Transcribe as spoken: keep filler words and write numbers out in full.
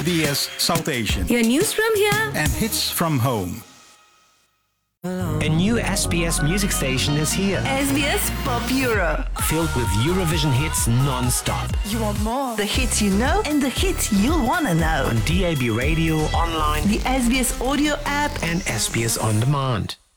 B S South Asian. Your news from here and hits from home. A new S B S music station is here. S B S Pop Euro. Filled with Eurovision hits non-stop. You want more? The hits you know and the hits you'll want to know. On D A B radio, online, the S B S audio app and S B S On Demand.